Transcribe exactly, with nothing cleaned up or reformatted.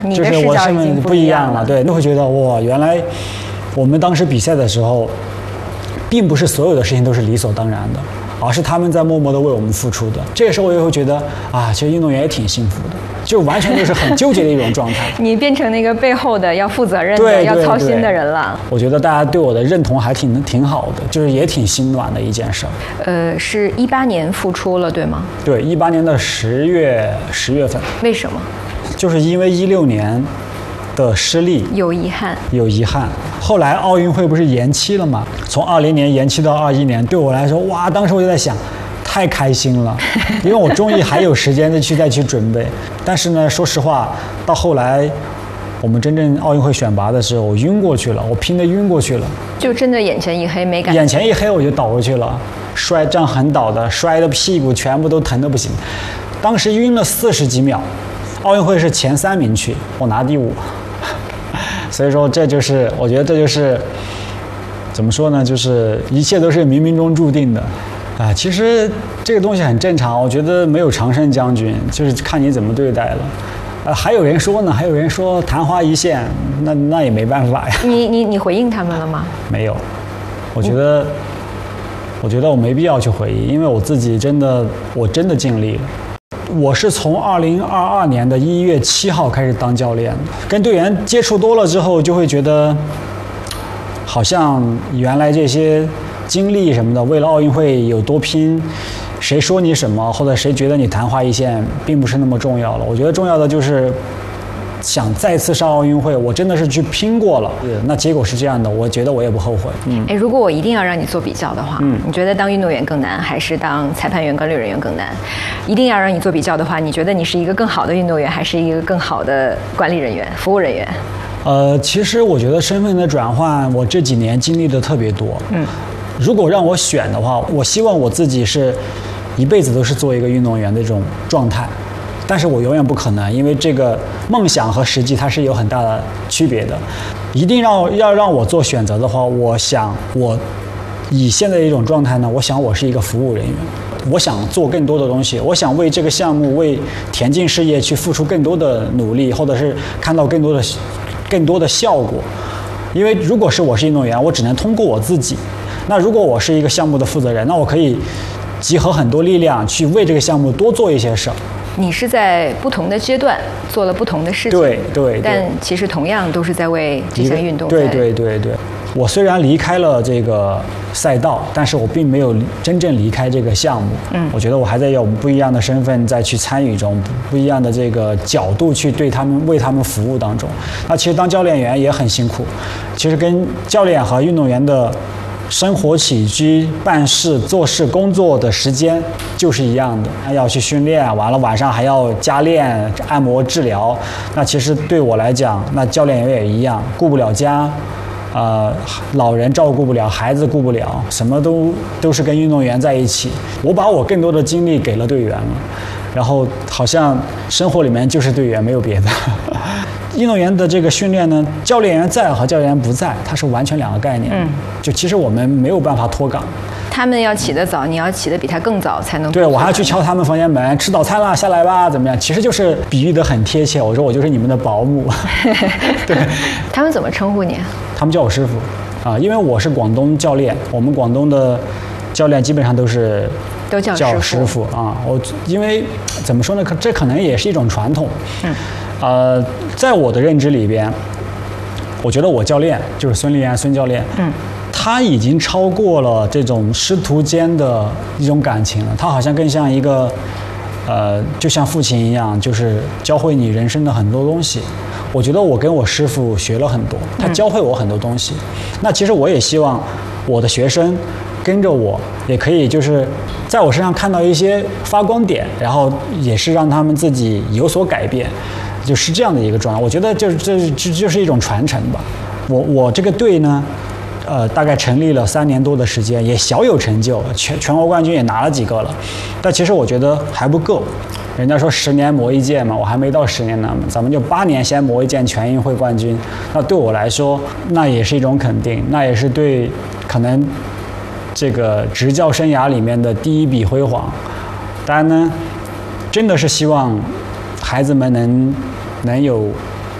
就是我身份不一样了。对，那会觉得哇，原来我们当时比赛的时候，并不是所有的事情都是理所当然的，而是他们在默默的为我们付出的。这个时候我也会觉得啊，其实运动员也挺幸福的，就完全就是很纠结的一种状态。 你变成那个背后的要负责任的、 对对要操心的人了。 我觉得大家对我的认同还挺挺好的，就是也挺心暖的一件事。 呃，是一八年复出了，对吗？ 对，一八年的十月十月份。 为什么？ 就是因为一六年的失利有遗憾， 有遗憾。后来奥运会不是延期了吗？从二零年延期到二一年，对我来说，哇，当时我就在想，太开心了，因为我终于还有时间再去再去准备。但是呢，说实话，到后来我们真正奥运会选拔的时候，我晕过去了，我拼得晕过去了， 就真的眼前一黑，没感觉。 眼前一黑，我就倒过去了，摔这样横倒的，摔的屁股全部都疼得不行。当时晕了四十几秒。奥运会是前三名去，我拿第五，所以说这就是我觉得这就是怎么说呢，就是一切都是冥冥中注定的啊。其实这个东西很正常，我觉得没有常胜将军，就是看你怎么对待了。呃，还有人说呢，还有人说昙花一现，那那也没办法呀。 你你你回应他们了吗？ 没有，我觉得、嗯、我觉得我没必要去回应，因为我自己真的我真的尽力了。我是从二零二二年的一月七号开始当教练，跟队员接触多了之后，就会觉得好像原来这些经历什么的，为了奥运会有多拼，谁说你什么，或者谁觉得你昙花一现，并不是那么重要了。我觉得重要的就是想再次上奥运会，我真的是去拼过了，那结果是这样的，我觉得我也不后悔。 嗯，哎，如果我一定要让你做比较的话，嗯，你觉得当运动员更难，还是当裁判员、管理人员更难？一定要让你做比较的话，你觉得你是一个更好的运动员，还是一个更好的管理人员、服务人员？ 呃，其实我觉得身份的转换，我这几年经历的特别多。嗯，如果让我选的话，我希望我自己是一辈子都是做一个运动员的这种状态。但是我永远不可能，因为这个梦想和实际它是有很大的区别的。一定让要让我做选择的话，我想我以现在的一种状态呢，我想我是一个服务人员，我想做更多的东西，我想为这个项目、为田径事业去付出更多的努力，或者是看到更多的更多的效果。因为如果是我是运动员，我只能通过我自己；那如果我是一个项目的负责人，那我可以集合很多力量去为这个项目多做一些事儿。 你是在不同的阶段做了不同的事情， 对 对, 对， 但其实同样都是在为这项运动。 对对对对，我虽然离开了这个赛道，但是我并没有真正离开这个项目。嗯，我觉得我还在用不一样的身份再去参与中，不一样的这个角度去对他们为他们服务当中。那其实当教练员也很辛苦，其实跟教练和运动员的生活起居、办事、做事、工作的时间就是一样的，要去训练，完了晚上还要加练、按摩、治疗。那其实对我来讲，那教练员也一样，顾不了家，呃，老人照顾不了，孩子顾不了，什么都都是跟运动员在一起。我把我更多的精力给了队员了，然后好像生活里面就是队员，没有别的。运动员的这个训练呢，教练员在和教练员不在，它是完全两个概念。嗯，就其实我们没有办法脱岗。 他们要起得早，你要起得比他更早才能。 对，我还要去敲他们房间门，吃早餐啦，下来吧，怎么样？其实就是比喻得很贴切。我说我就是你们的保姆。对。 他们怎么称呼你？ 他们叫我师傅啊，因为我是广东教练，我们广东的教练基本上都是都叫叫师傅啊。我因为怎么说呢？这可能也是一种传统。嗯。呃，在我的认知里边，我觉得我教练就是孙立安孙教练，嗯，他已经超过了这种师徒间的一种感情了，他好像更像一个，呃，就像父亲一样，就是教会你人生的很多东西。我觉得我跟我师傅学了很多，他教会我很多东西。那其实我也希望我的学生跟着我，也可以就是在我身上看到一些发光点，然后也是让他们自己有所改变。就是这样的一个状态，我觉得就是这这就是一种传承吧。我我这个队呢，呃，大概成立了三年多的时间，也小有成就，全全国冠军也拿了几个了。但其实我觉得还不够，人家说十年磨一剑嘛，我还没到十年呢，咱们就八年先磨一剑全运会冠军。那对我来说，那也是一种肯定，那也是对可能这个执教生涯里面的第一笔辉煌。当然呢，真的是希望孩子们能能有